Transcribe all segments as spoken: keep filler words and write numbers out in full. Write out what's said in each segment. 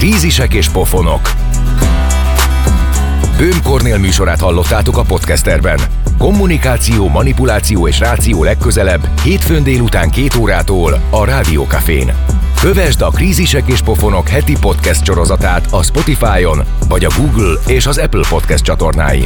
Krízisek és pofonok. Böhm Kornél műsorát hallottátok a Podcasterben. Kommunikáció, manipuláció és ráció legközelebb, hétfőn délután két órától a Rádió Cafén. Kövesd a Krízisek és pofonok heti podcast sorozatát a Spotify-on, vagy a Google és az Apple Podcast csatornáin.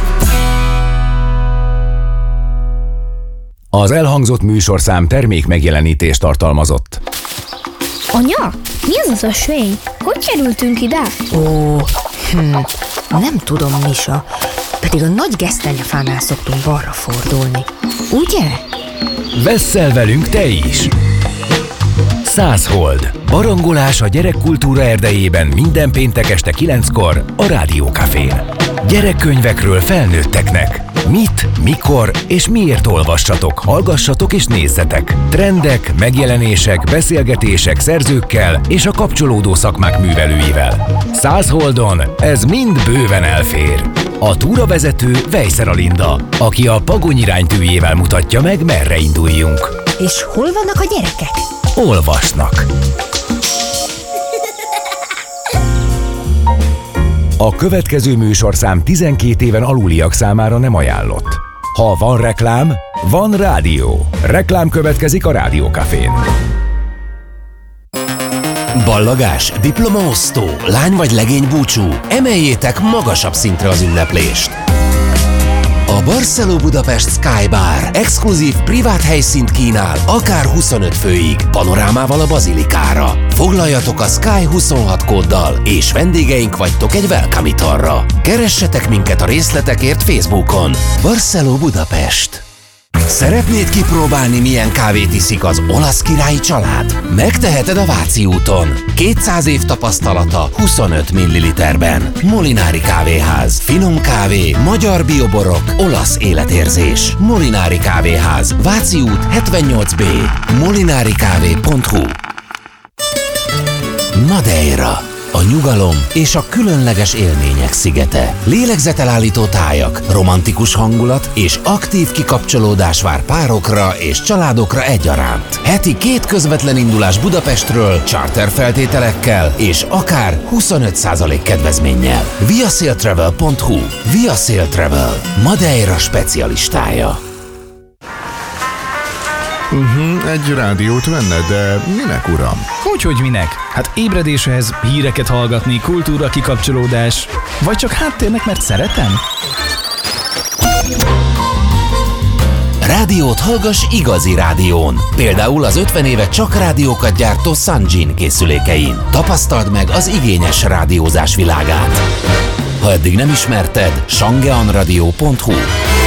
Az elhangzott műsorszám termék megjelenítést tartalmazott. Anya, mi az az ösvény? Hogy kerültünk ide? Ó, hm, nem tudom, Misa. Pedig a nagy gesztenyefánál szoktunk balra fordulni. Ugye? Vesszel velünk te is! Százhold. Barangolás a gyerekkultúra erdejében minden péntek este kilenckor a Rádió Cafén. Gyerekkönyvekről felnőtteknek. Mit, mikor és miért olvassatok, hallgassatok és nézzetek. Trendek, megjelenések, beszélgetések szerzőkkel és a kapcsolódó szakmák művelőivel. Százholdon ez mind bőven elfér. A túravezető Vejszer Alinda, aki a Pagony iránytűjével mutatja meg, merre induljunk. És hol vannak a gyerekek? Olvasnak. A következő műsorszám tizenkét éven aluliak számára nem ajánlott. Ha van reklám, van rádió. Reklám következik a Rádió Cafén. Ballagás, diplomaosztó, lány vagy legény búcsú, emeljétek magasabb szintre az ünneplést. A Barceló Budapest Sky Bar exkluzív privát helyszínt kínál, akár huszonöt főig, panorámával a bazilikára. Foglaljatok a Sky huszonhat kóddal, és vendégeink vagytok egy welcome italra. Keressetek minket a részletekért Facebookon. Barceló Budapest. Szeretnéd kipróbálni, milyen kávét iszik az olasz királyi család? Megteheted a Váci úton. kétszáz év tapasztalata huszonöt milliliterben. Molinári Kávéház. Finom kávé, magyar bioborok, olasz életérzés. Molinári Kávéház. Váci út hetvennyolc B. molinarikávé pont hu. Madeira. A nyugalom és a különleges élmények szigete. Lélegzetelállító tájak, romantikus hangulat és aktív kikapcsolódás vár párokra és családokra egyaránt. Heti két közvetlen indulás Budapestről, charter feltételekkel és akár huszonöt százalék kedvezménnyel. viasailtravel pont hu. Viasail Travel. Madeira specialistája. Uh-huh, egy rádiót venne, de minek, uram? Hogyhogy minek? Hát ébredéshez, híreket hallgatni, kultúra kikapcsolódás, vagy csak háttérnek, mert szeretem? Rádiót hallgass igazi rádión. Például az ötven éve csak rádiókat gyártó Sanjin készülékein. Tapasztald meg az igényes rádiózás világát. Ha eddig nem ismerted, shangeanradio pont hu.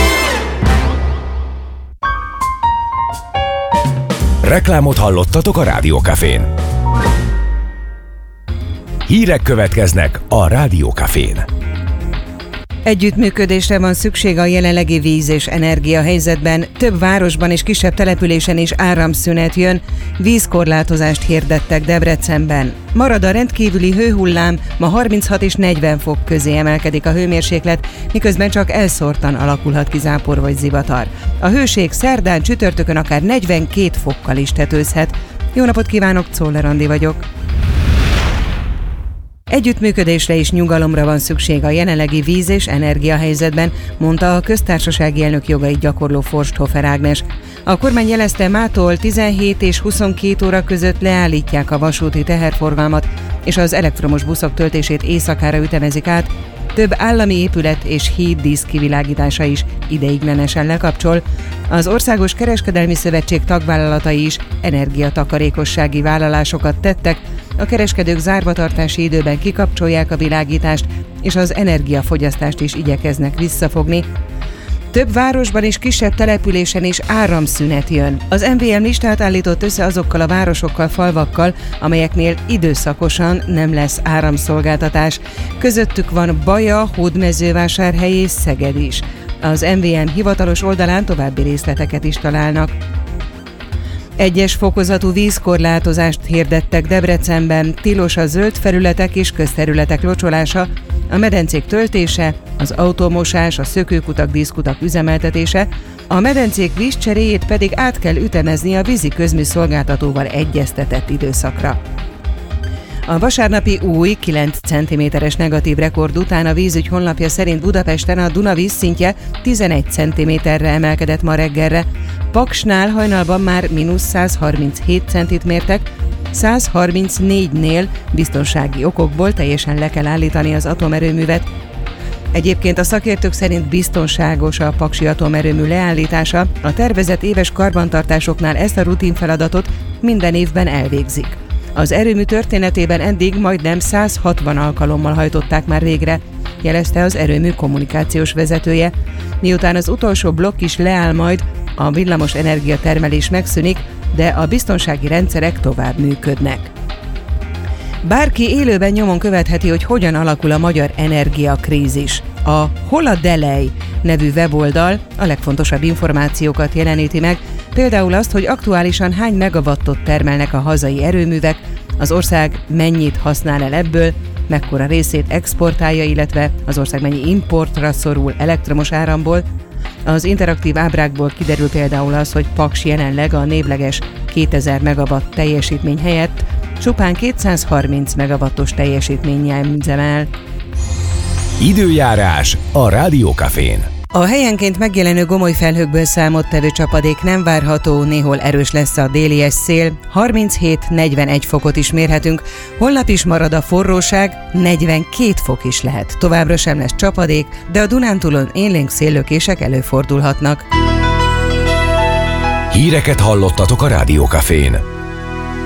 Reklámot hallottatok a Rádió Cafén. Hírek következnek a Rádió Cafén. Együttműködésre van szükség a jelenlegi víz- és energiahelyzetben. Több városban és kisebb településen is áramszünet jön, vízkorlátozást hirdettek Debrecenben. Marad a rendkívüli hőhullám, ma harminchat és negyven fok közé emelkedik a hőmérséklet, miközben csak elszórtan alakulhat ki zápor vagy zivatar. A hőség szerdán, csütörtökön akár negyvenkét fokkal is tetőzhet. Jó napot kívánok, Czoller Andi vagyok. Együttműködésre és nyugalomra van szükség a jelenlegi víz- és energiahelyzetben, mondta a köztársasági elnök jogait gyakorló Forsthofer Ágnes. A kormány jelezte, mától tizenhét és huszonkét óra között leállítják a vasúti teherforgalmat, és az elektromos buszok töltését éjszakára ütemezik át. Több állami épület és híd díszkivilágítása is ideiglenesen lekapcsol. Az Országos Kereskedelmi Szövetség tagvállalatai is energiatakarékossági vállalásokat tettek, a kereskedők zárvatartási időben kikapcsolják a világítást, és az energiafogyasztást is igyekeznek visszafogni. Több városban és kisebb településen is áramszünet jön. Az em vé em listát állított össze azokkal a városokkal, falvakkal, amelyeknél időszakosan nem lesz áramszolgáltatás. Közöttük van Baja, Hódmezővásárhely és Szeged is. Az em vé em hivatalos oldalán további részleteket is találnak. Egyes fokozatú vízkorlátozást hirdettek Debrecenben, tilos a zöld felületek és közterületek locsolása, a medencék töltése, az autómosás, a szökőkutak, díszkutak üzemeltetése, a medencék vízcseréjét pedig át kell ütemezni a vízi közműszolgáltatóval egyeztetett időszakra. A vasárnapi új kilenc centiméteres negatív rekord után a vízügy honlapja szerint Budapesten a Duna vízszintje tizenegy centiméterre emelkedett ma reggelre. Paksnál hajnalban már mínusz száz harminchét centit mértek, száz harmincnégynél biztonsági okokból teljesen le kell állítani az atomerőművet. Egyébként a szakértők szerint biztonságos a paksi atomerőmű leállítása, a tervezett éves karbantartásoknál ezt a rutinfeladatot minden évben elvégzik. Az erőmű történetében eddig majdnem száz hatvan alkalommal hajtották már végre, jelezte az erőmű kommunikációs vezetője. Miután az utolsó blokk is leáll majd, a villamos energiatermelés megszűnik, de a biztonsági rendszerek tovább működnek. Bárki élőben nyomon követheti, hogy hogyan alakul a magyar energiakrízis. A Hol a Delej nevű weboldal a legfontosabb információkat jeleníti meg, például azt, hogy aktuálisan hány megawattot termelnek a hazai erőművek, az ország mennyit használ el ebből, mekkora részét exportálja, illetve az ország mennyi importra szorul elektromos áramból. Az interaktív ábrákból kiderül például az, hogy Paks jelenleg a névleges kétezer megawatt teljesítmény helyett csupán kétszázharminc megawattos teljesítménnyel üzemel. Időjárás a Rádiókafén. A helyenként megjelenő gomoly felhőkből számottevő csapadék nem várható, néhol erős lesz a délies szél, harminchét-negyvenegy fokot is mérhetünk, holnap is marad a forróság, negyvenkét fok is lehet. Továbbra sem lesz csapadék, de a Dunántúlon élénk széllökések előfordulhatnak. Híreket hallottatok a Rádiókafén.